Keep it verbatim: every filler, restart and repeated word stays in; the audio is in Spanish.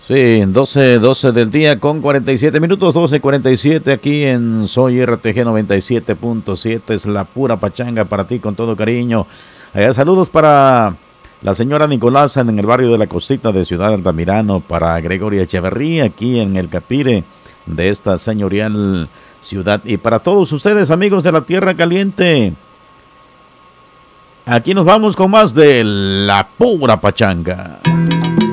Sí, doce, doce del día con cuarenta y siete minutos, doce cuarenta y siete aquí en Soy R T G noventa y siete punto siete, es la pura pachanga para ti con todo cariño. Eh, saludos para la señora Nicolasa en el barrio de La Cosita de Ciudad Altamirano, para Gregoria Echeverría aquí en el Capire de esta señorial ciudad y para todos ustedes amigos de la Tierra Caliente. Aquí nos vamos con más de la pura pachanga.